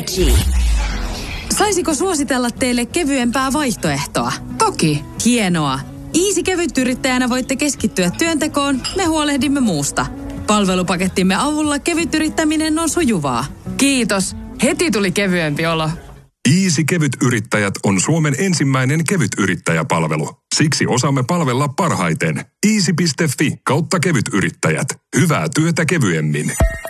Energy. Saisiko suositella teille kevyempää vaihtoehtoa? Toki. Hienoa. Easy-kevytyrittäjänä voitte keskittyä työntekoon, me huolehdimme muusta. Palvelupakettimme avulla kevytyrittäminen on sujuvaa. Kiitos. Heti tuli kevyempi olo. Easy-kevytyrittäjät on Suomen ensimmäinen kevytyrittäjäpalvelu. Siksi osaamme palvella parhaiten. Easy.fi/kevytyrittäjät. Hyvää työtä kevyemmin.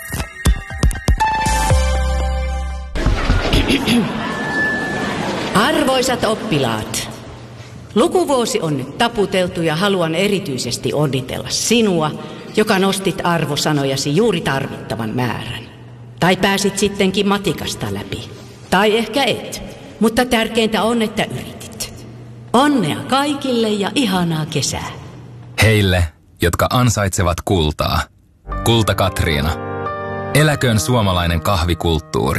Arvoisat oppilaat, lukuvuosi on nyt taputeltu ja haluan erityisesti onnitella sinua, joka nostit arvosanojasi juuri tarvittavan määrän. Tai pääsit sittenkin matikasta läpi. Tai ehkä et, mutta tärkeintä on, että yritit. Onnea kaikille ja ihanaa kesää. Heille, jotka ansaitsevat kultaa. Kulta Katriina. Eläköön suomalainen kahvikulttuuri.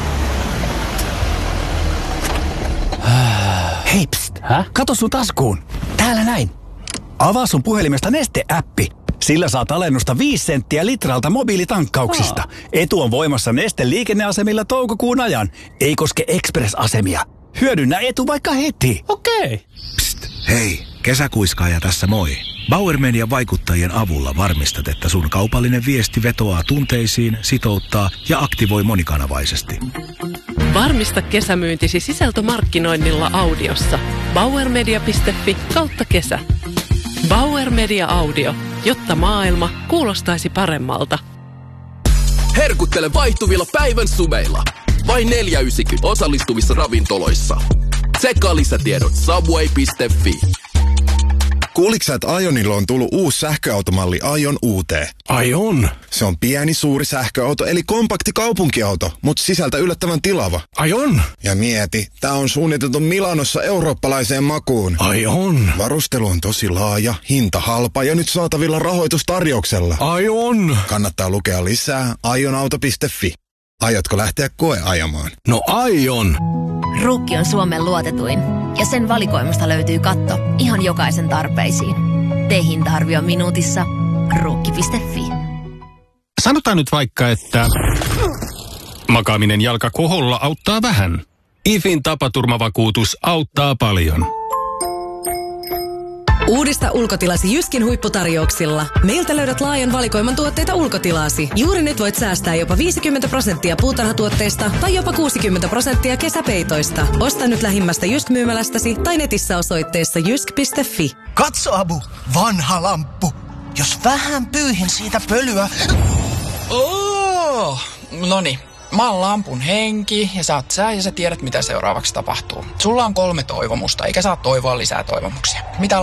Hei, pst. Kato sun taskuun. Täällä näin. Avaa sun puhelimesta Neste-äppi. Sillä saat alennusta 5 senttiä litralta mobiilitankkauksista. Etu on voimassa Neste liikenneasemilla toukokuun ajan. Ei koske Express-asemia. Hyödynnä etu vaikka heti. Okei. Pst, hei, kesäkuiskaaja tässä moi. Bauer Median vaikuttajien avulla varmistat, että sun kaupallinen viesti vetoaa tunteisiin, sitouttaa ja aktivoi monikanavaisesti. Varmista kesämyyntisi sisältömarkkinoinnilla audiossa. bauermedia.fi/kesä. Bauer Media Audio, jotta maailma kuulostaisi paremmalta. Herkuttele vaihtuvilla päivän sumeilla. Vain 4,90 osallistuvissa ravintoloissa. Tsekkaa lisätiedot subway.fi. Kuuliks sä, että Ionilla on tullut uusi sähköautomalli Ion UT? Aion. Se on pieni, suuri sähköauto, eli kompakti kaupunkiauto, mutta sisältä yllättävän tilava. Aion. Ja mieti, tää on suunniteltu Milanossa eurooppalaiseen makuun. Aion. Varustelu on tosi laaja, hinta halpa ja nyt saatavilla rahoitustarjouksella. Aion. Kannattaa lukea lisää ionauto.fi. Aiotko lähteä koeajamaan? No aion. Ruukki on Suomen luotetuin ja sen valikoimasta löytyy katto ihan jokaisen tarpeisiin. Tee hinta-arvio minuutissa. Ruukki.fi. Sanotaan nyt vaikka, että makaaminen jalka koholla auttaa vähän. IFin tapaturmavakuutus auttaa paljon. Uudista ulkotilasi Jyskin huipputarjouksilla. Meiltä löydät laajan valikoiman tuotteita ulkotilasi. Juuri nyt voit säästää jopa 50% puutarhatuotteista tai jopa 60% kesäpeitoista. Osta nyt lähimmästä Jysk-myymälästäsi tai netissä osoitteessa jysk.fi. Katso, Abu, vanha lamppu. Jos vähän pyyhin siitä pölyä... Noniin. Mä oon lampun henki ja sä oot sä ja sä tiedät mitä seuraavaksi tapahtuu. Sulla on 3 toivomusta eikä saa toivoa lisää toivomuksia. Mitä